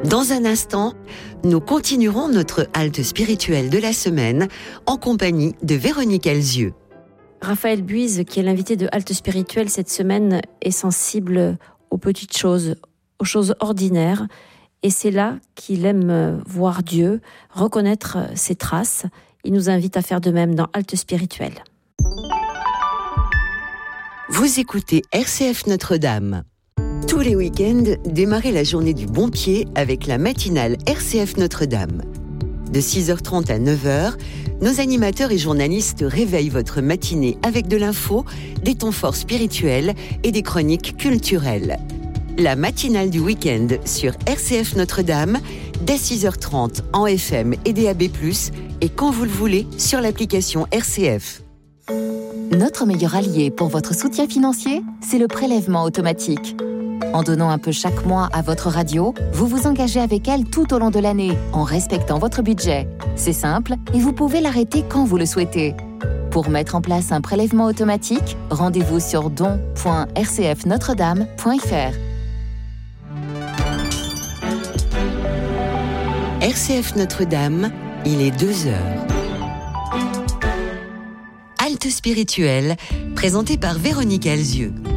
Dans un instant, nous continuerons notre halte spirituelle de la semaine en compagnie de Véronique Elzieux. Raphaël Buise, qui est l'invité de Halte Spirituelle cette semaine, est sensible aux petites choses, aux choses ordinaires. Et c'est là qu'il aime voir Dieu, reconnaître ses traces. Il nous invite à faire de même dans Halte Spirituelle. Vous écoutez RCF Notre-Dame. Tous les week-ends, démarrez la journée du bon pied avec la matinale RCF Notre-Dame. De 6h30 à 9h, nos animateurs et journalistes réveillent votre matinée avec de l'info, des temps forts spirituels et des chroniques culturelles. La matinale du week-end sur RCF Notre-Dame, dès 6h30 en FM et DAB+, et quand vous le voulez sur l'application RCF. Notre meilleur allié pour votre soutien financier, c'est le prélèvement automatique. En donnant un peu chaque mois à votre radio, vous vous engagez avec elle tout au long de l'année, en respectant votre budget. C'est simple et vous pouvez l'arrêter quand vous le souhaitez. Pour mettre en place un prélèvement automatique, rendez-vous sur don.rcfnotredame.fr. RCF Notre-Dame, il est 2h. Halte spirituelle, présentée par Véronique Elzieux.